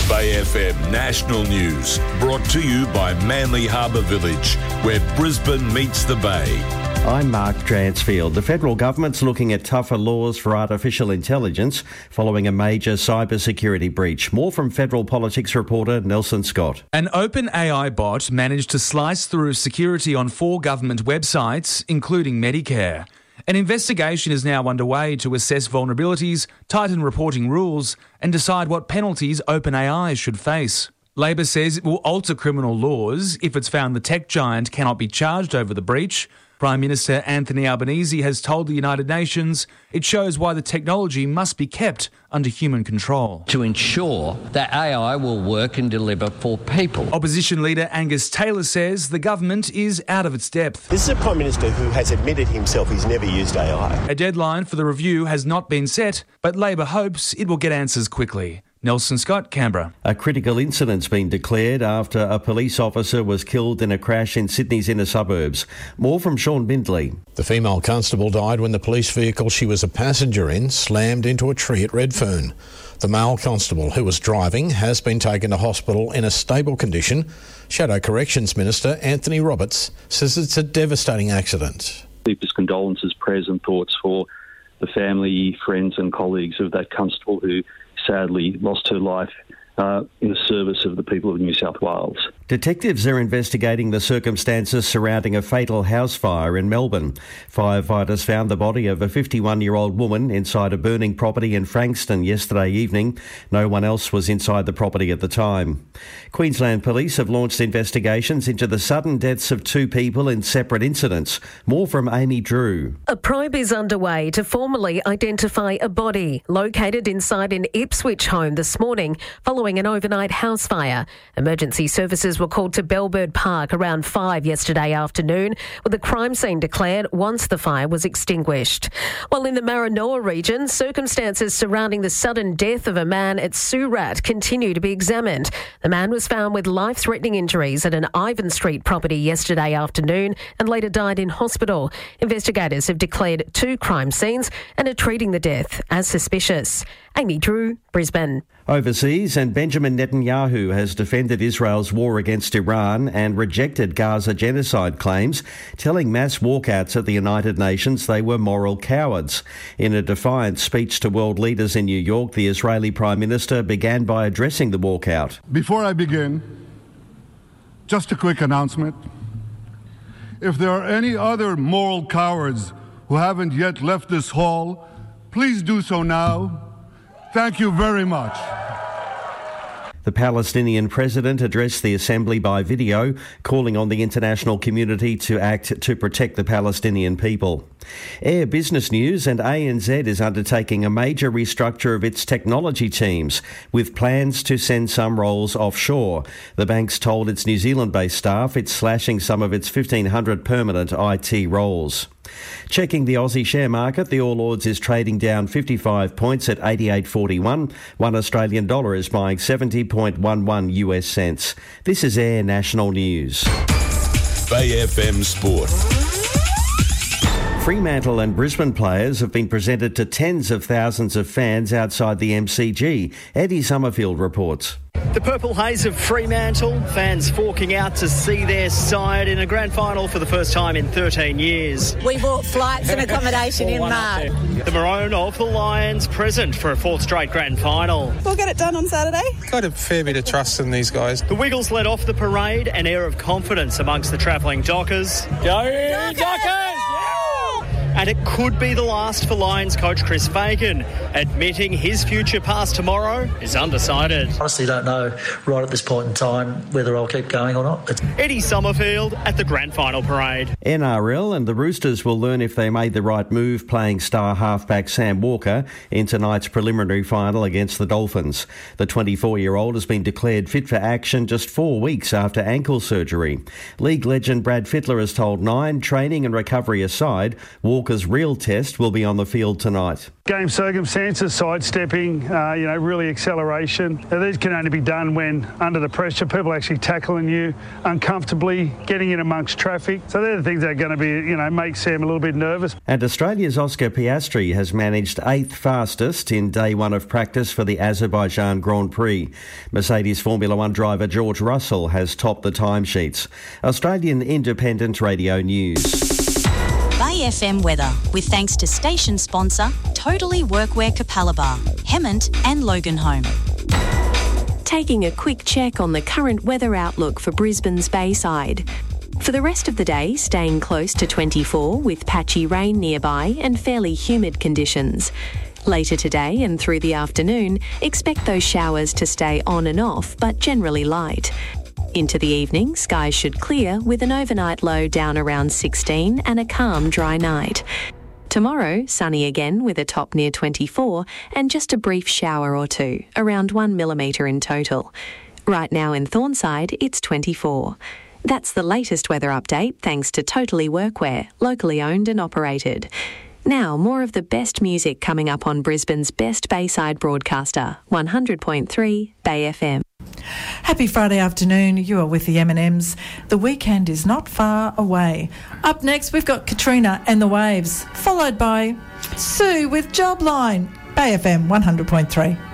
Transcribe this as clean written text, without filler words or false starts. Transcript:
Bay FM National News, brought to you by Manly Harbour Village, where Brisbane meets the Bay. I'm Mark Dransfield. The federal government's looking at tougher laws for artificial intelligence following a major cybersecurity breach. More from Federal Politics reporter Nelson Scott. An OpenAI bot managed to slice through security on 4 government websites, including Medicare. An investigation is now underway to assess vulnerabilities, tighten reporting rules, and decide what penalties OpenAI should face. Labor says it will alter criminal laws if it's found the tech giant cannot be charged over the breach. Prime Minister Anthony Albanese has told the United Nations it shows why the technology must be kept under human control. To ensure that AI will work and deliver for people. Opposition leader Angus Taylor says the government is out of its depth. This is a Prime Minister who has admitted himself he's never used AI. A deadline for the review has not been set, but Labor hopes it will get answers quickly. Nelson Scott, Canberra. A critical incident's been declared after a police officer was killed in a crash in Sydney's inner suburbs. More from Sean Bindley. The female constable died when the police vehicle she was a passenger in slammed into a tree at Redfern. The male constable who was driving has been taken to hospital in a stable condition. Shadow Corrections Minister Anthony Roberts says it's a devastating accident. Deepest condolences, prayers and thoughts for the family, friends and colleagues of that constable who sadly lost her life in the service of the people of New South Wales. Detectives are investigating the circumstances surrounding a fatal house fire in Melbourne. Firefighters found the body of a 51-year-old woman inside a burning property in Frankston yesterday evening. No one else was inside the property at the time. Queensland Police have launched investigations into the sudden deaths of 2 people in separate incidents. More from Amy Drew. A probe is underway to formally identify a body located inside an Ipswich home this morning following an overnight house fire. Emergency services were called to Bellbird Park around 5 yesterday afternoon, with a crime scene declared once the fire was extinguished. While in the Maranoa region, circumstances surrounding the sudden death of a man at Surat continue to be examined. The man was found with life-threatening injuries at an Ivan Street property yesterday afternoon and later died in hospital. Investigators have declared 2 crime scenes and are treating the death as suspicious. Amy Drew, Brisbane. Overseas, and Benjamin Netanyahu has defended Israel's war against Iran and rejected Gaza genocide claims, telling mass walkouts at the United Nations they were moral cowards. In a defiant speech to world leaders in New York, the Israeli Prime Minister began by addressing the walkout. Before I begin, just a quick announcement. If there are any other moral cowards who haven't yet left this hall, please do so now. Thank you very much. The Palestinian president addressed the assembly by video, calling on the international community to act to protect the Palestinian people. Air Business News, and ANZ is undertaking a major restructure of its technology teams, with plans to send some roles offshore. The bank's told its New Zealand-based staff it's slashing some of its 1,500 permanent IT roles. Checking the Aussie share market, the All Ords is trading down 55 points at 88.41. $1 Australian dollar is buying 70.11 US cents. This is Air National News. Bay FM Sport. Fremantle and Brisbane players have been presented to tens of thousands of fans outside the MCG. Eddie Summerfield reports. The Purple Haze of Fremantle, fans forking out to see their side in a grand final for the first time in 13 years. We bought flights and accommodation in March. The Maroon of the Lions present for a 4th straight grand final. We'll get it done on Saturday. Got a fair bit of trust in these guys. The Wiggles led off the parade, an air of confidence amongst the travelling Dockers. Go Dockers! And it could be the last for Lions coach Chris Fagan, admitting his future past tomorrow is undecided. Honestly don't know right at this point in time whether I'll keep going or not. Eddie Summerfield at the grand final parade. NRL, and the Roosters will learn if they made the right move playing star halfback Sam Walker in tonight's preliminary final against the Dolphins. The 24-year-old has been declared fit for action just 4 weeks after ankle surgery. League legend Brad Fittler has told Nine, training and recovery aside, Walker Walker's real test will be on the field tonight. Game circumstances, sidestepping, really acceleration. Now, these can only be done when under the pressure, people actually tackling you uncomfortably, getting in amongst traffic. So they're the things that are going to be, make Sam a little bit nervous. And Australia's Oscar Piastri has managed 8th fastest in day one of practice for the Azerbaijan Grand Prix. Mercedes Formula One driver George Russell has topped the timesheets. Australian Independent Radio News. Bay FM weather, with thanks to station sponsor Totally Workwear Capalaba, Hemmant and Loganholme. Taking a quick check on the current weather outlook for Brisbane's Bayside. For the rest of the day, staying close to 24 with patchy rain nearby and fairly humid conditions. Later today and through the afternoon, expect those showers to stay on and off, but generally light. Into the evening, skies should clear with an overnight low down around 16 and a calm, dry night. Tomorrow, sunny again with a top near 24 and just a brief shower or two, around 1 millimetre in total. Right now in Thornside, it's 24. That's the latest weather update thanks to Totally Workwear, locally owned and operated. Now, more of the best music coming up on Brisbane's best Bayside broadcaster, 100.3 Bay FM. Happy Friday afternoon. You are with the M&Ms. The weekend is not far away. Up next, we've got Katrina and the Waves, followed by Sue with Jobline. Bay FM 100.3.